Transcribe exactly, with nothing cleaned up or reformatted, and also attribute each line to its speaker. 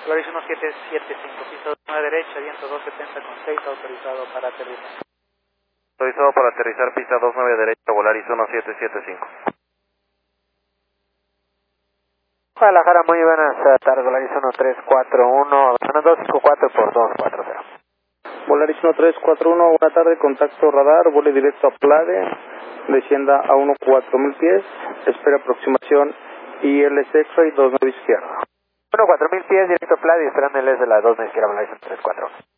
Speaker 1: Volaris uno siete siete cinco, pista nueve derecha, viento dos setenta con seis, autorizado para aterrizar.
Speaker 2: Autorizado para aterrizar, pista dos nueve derecha, Volaris uno siete siete cinco.
Speaker 3: Guadalajara, muy buenas tardes, Volaris uno tres cuatro uno, bueno, dos cinco cuatro por dos cuatro cero.
Speaker 4: Volaris uno tres cuatro uno, buena tarde, contacto radar, vuele directo a Plade, descienda a uno cuatro mil pies, espera aproximación I L S X-Ray dos nueve izquierda.
Speaker 3: uno cuatro mil pies, directo a Plade, esperando el S de la dos nueve izquierda, Volaris uno tres cuatro uno.